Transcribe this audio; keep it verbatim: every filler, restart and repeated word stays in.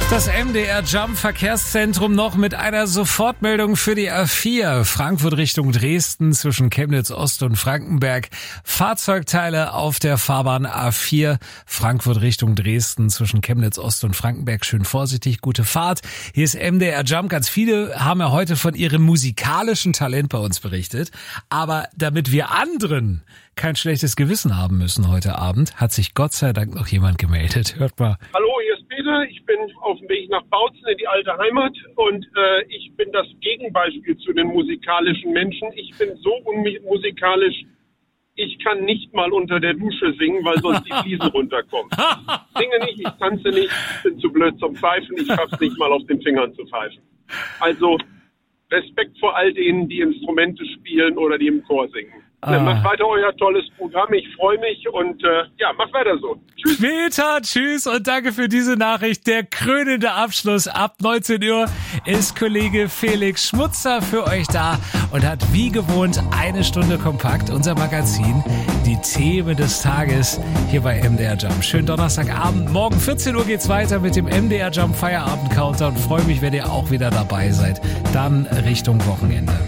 Das M D R Jump Verkehrszentrum noch mit einer Sofortmeldung für die A vier. Frankfurt Richtung Dresden zwischen Chemnitz Ost und Frankenberg. Fahrzeugteile auf der Fahrbahn A vier. Frankfurt Richtung Dresden zwischen Chemnitz Ost und Frankenberg. Schön vorsichtig, gute Fahrt. Hier ist M D R Jump. Ganz viele haben ja heute von ihrem musikalischen Talent bei uns berichtet. Aber damit wir anderen kein schlechtes Gewissen haben müssen heute Abend, hat sich Gott sei Dank noch jemand gemeldet. Hört mal. Hallo, hier ist Peter. Ich bin auf dem Weg nach Bautzen in die alte Heimat und äh, ich bin das Gegenbeispiel zu den musikalischen Menschen. Ich bin so unmusikalisch, ich kann nicht mal unter der Dusche singen, weil sonst die Fliesen runterkommen. Ich singe nicht, ich tanze nicht, ich bin zu blöd zum Pfeifen, ich schaff's nicht mal auf den Fingern zu pfeifen. Also Respekt vor all denen, die Instrumente spielen oder die im Chor singen. Ah. Ja, macht weiter euer tolles Programm, ich freue mich und äh, ja, macht weiter so. Tschüss. Peter, tschüss und danke für diese Nachricht. Der krönende Abschluss ab neunzehn Uhr ist Kollege Felix Schmutzer für euch da und hat wie gewohnt eine Stunde kompakt unser Magazin, die Themen des Tages hier bei M D R Jump. Schönen Donnerstagabend, morgen vierzehn Uhr geht's weiter mit dem M D R Jump Feierabend Countdown. Freue mich, wenn ihr auch wieder dabei seid. Dann Richtung Wochenende.